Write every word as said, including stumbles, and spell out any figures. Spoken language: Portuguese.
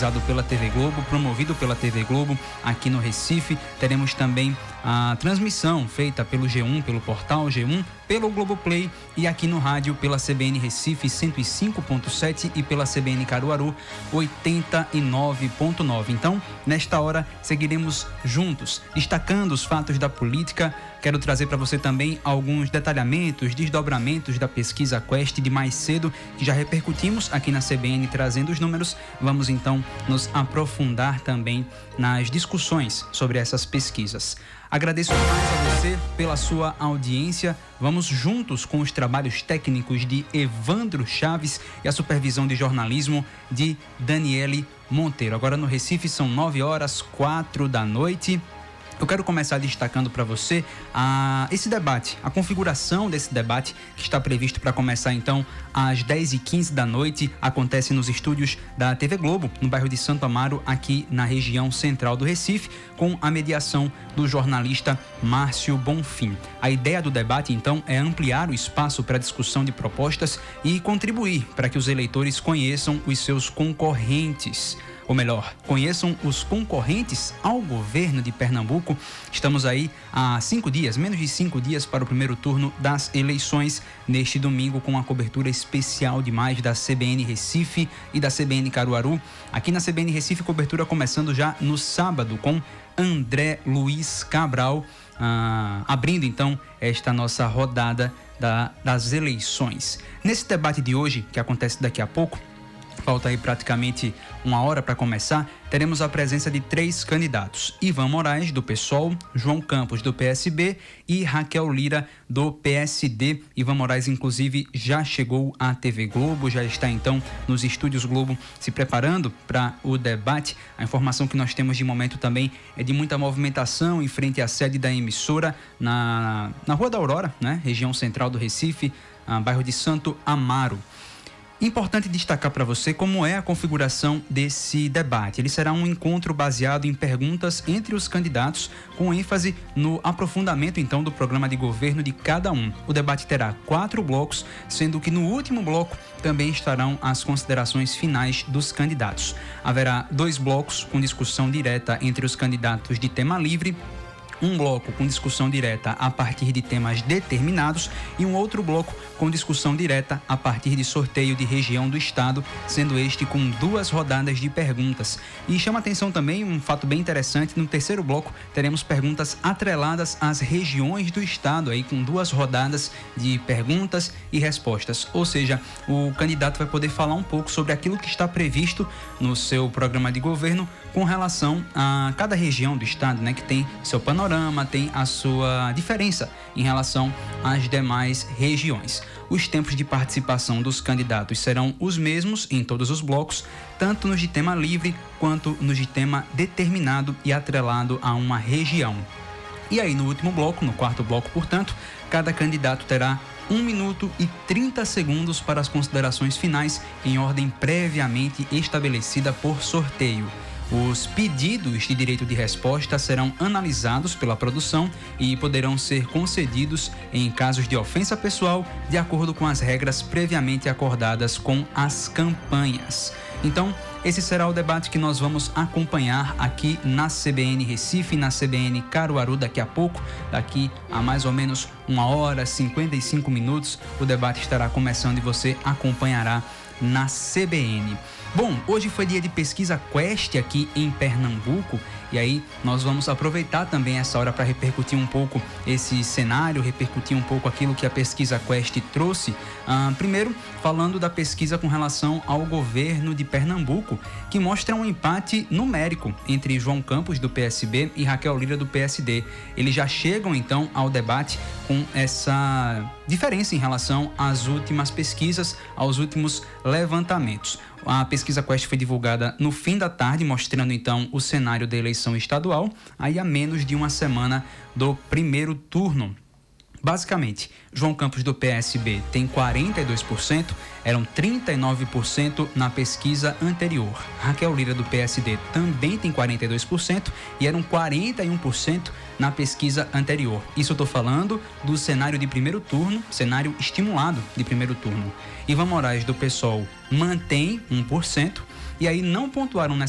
realizado pela T V Globo, promovido pela T V Globo aqui no Recife. Teremos também a transmissão feita pelo G um, pelo portal G um, pelo Globoplay e aqui no rádio pela C B N Recife cento e cinco ponto sete e pela C B N Caruaru oitenta e nove ponto nove. Então, nesta hora, seguiremos juntos, destacando os fatos da política. Quero trazer para você também alguns detalhamentos, desdobramentos da pesquisa Quest de mais cedo, que já repercutimos aqui na C B N, trazendo os números. Vamos então nos aprofundar também nas discussões sobre essas pesquisas. Agradeço mais a você pela sua audiência. Vamos juntos com os trabalhos técnicos de Evandro Chaves e a supervisão de jornalismo de Daniele Monteiro. Agora no Recife são nove horas, quatro da noite. Eu quero começar destacando para você a, esse debate, a configuração desse debate que está previsto para começar então às dez e quinze da noite. Acontece nos estúdios da T V Globo, no bairro de Santo Amaro, aqui na região central do Recife, com a mediação do jornalista Márcio Bonfim. A ideia do debate então é ampliar o espaço para discussão de propostas e contribuir para que os eleitores conheçam os seus concorrentes. Ou melhor, conheçam os concorrentes ao governo de Pernambuco. Estamos aí há cinco dias, menos de cinco dias para o primeiro turno das eleições, neste domingo, com uma cobertura especial demais da C B N Recife e da C B N Caruaru. Aqui na C B N Recife, cobertura começando já no sábado, com André Luiz Cabral, ah, abrindo então esta nossa rodada da, das eleições. Nesse debate de hoje, que acontece daqui a pouco, falta aí praticamente uma hora para começar, teremos a presença de três candidatos: Ivan Moraes, do PSOL, João Campos, do P S B e Raquel Lira, do P S D. Ivan Moraes, inclusive, já chegou à T V Globo, já está então nos estúdios Globo se preparando para o debate. A informação que nós temos de momento também é de muita movimentação em frente à sede da emissora, na, na Rua da Aurora, né? Região central do Recife, ah, bairro de Santo Amaro. Importante destacar para você como é a configuração desse debate. Ele será um encontro baseado em perguntas entre os candidatos, com ênfase no aprofundamento então do programa de governo de cada um. O debate terá quatro blocos, sendo que no último bloco também estarão as considerações finais dos candidatos. Haverá dois blocos com discussão direta entre os candidatos de tema livre, um bloco com discussão direta a partir de temas determinados e um outro bloco com discussão direta a partir de sorteio de região do estado, sendo este com duas rodadas de perguntas. E chama atenção também um fato bem interessante: no terceiro bloco teremos perguntas atreladas às regiões do estado, aí com duas rodadas de perguntas e respostas. Ou seja, o candidato vai poder falar um pouco sobre aquilo que está previsto no seu programa de governo com relação a cada região do estado, né, que tem seu panorama, tem a sua diferença em relação às demais regiões. Os tempos de participação dos candidatos serão os mesmos em todos os blocos, tanto nos de tema livre quanto nos de tema determinado e atrelado a uma região. E aí, no último bloco, no quarto bloco, portanto, cada candidato terá um minuto e trinta segundos para as considerações finais, em ordem previamente estabelecida por sorteio. Os pedidos de direito de resposta serão analisados pela produção e poderão ser concedidos em casos de ofensa pessoal, de acordo com as regras previamente acordadas com as campanhas. Então, esse será o debate que nós vamos acompanhar aqui na C B N Recife e na C B N Caruaru daqui a pouco. Daqui a mais ou menos uma hora, cinquenta e cinco minutos, o debate estará começando e você acompanhará na C B N. Bom, hoje foi dia de pesquisa Quest aqui em Pernambuco, e aí nós vamos aproveitar também essa hora para repercutir um pouco esse cenário, repercutir um pouco aquilo que a pesquisa Quest trouxe. Ah, primeiro, falando da pesquisa com relação ao governo de Pernambuco, que mostra um empate numérico entre João Campos, do P S B, e Raquel Lira, do P S D. Eles já chegam então ao debate com essa diferença em relação às últimas pesquisas, aos últimos levantamentos. A pesquisa Quest foi divulgada no fim da tarde, mostrando então o cenário da eleição estadual, aí a menos de uma semana do primeiro turno. Basicamente, João Campos, do P S B, tem quarenta e dois por cento, eram trinta e nove por cento na pesquisa anterior. Raquel Lira, do P S D, também tem quarenta e dois por cento e eram quarenta e um por cento na pesquisa anterior. Isso eu estou falando do cenário de primeiro turno, cenário estimulado de primeiro turno. Ivan Moraes, do PSOL, mantém um por cento, e aí não pontuaram